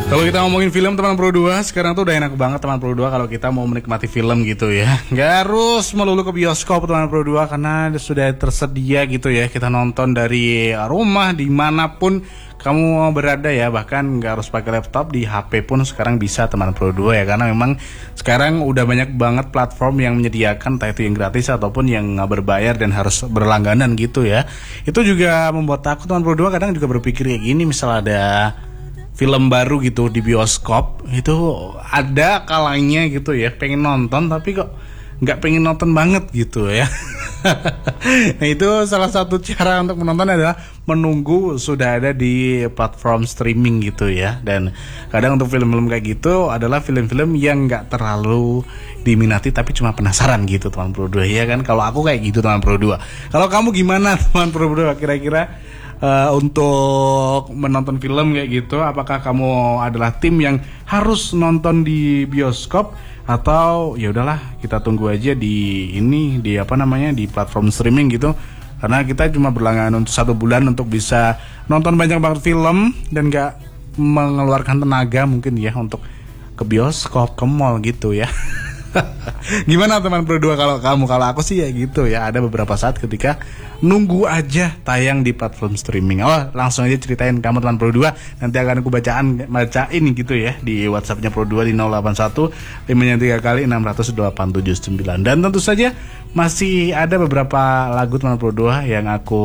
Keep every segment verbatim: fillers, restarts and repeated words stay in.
Kalau kita ngomongin film teman Pro dua, sekarang tuh udah enak banget teman Pro dua kalau kita mau menikmati film gitu ya. Gak harus melulu ke bioskop teman Pro dua karena sudah tersedia gitu ya. Kita nonton dari rumah dimanapun kamu berada ya. Bahkan gak harus pakai laptop, di H P pun sekarang bisa teman Pro dua ya. Karena memang sekarang udah banyak banget platform yang menyediakan entah itu yang gratis ataupun yang berbayar dan harus berlangganan gitu ya. Itu juga membuat aku teman Pro dua kadang juga berpikir kayak gini, misal ada film baru gitu di bioskop, itu ada kalanya gitu ya pengen nonton tapi kok nggak pengen nonton banget gitu ya. Nah itu salah satu cara untuk menonton adalah menunggu sudah ada di platform streaming gitu ya. Dan kadang untuk film-film kayak gitu adalah film-film yang nggak terlalu diminati tapi cuma penasaran gitu teman Pro dua ya kan. Kalau aku kayak gitu teman Pro dua. Kalau kamu gimana teman Pro dua, kira-kira Uh, untuk menonton film kayak gitu, apakah kamu adalah tim yang harus nonton di bioskop atau ya udahlah kita tunggu aja di ini di apa namanya di platform streaming gitu, karena kita cuma berlangganan untuk satu bulan untuk bisa nonton banyak banget film dan gak mengeluarkan tenaga mungkin ya untuk ke bioskop, ke mall gitu ya. Gimana teman Pro dua kalau kamu? Kalau aku sih ya gitu ya, ada beberapa saat ketika nunggu aja tayang di platform streaming. Oh, langsung aja ceritain kamu teman Pro dua, nanti akan aku bacaan bacain gitu ya di WhatsAppnya Pro dua di nol delapan satu lima tiga kali enam nol delapan tujuh sembilan. Dan tentu saja masih ada beberapa lagu teman Pro dua yang aku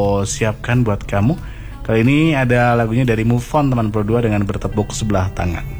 siapkan buat kamu. Kali ini ada lagunya dari Move On teman Pro dua dengan Bertepuk Sebelah Tangan.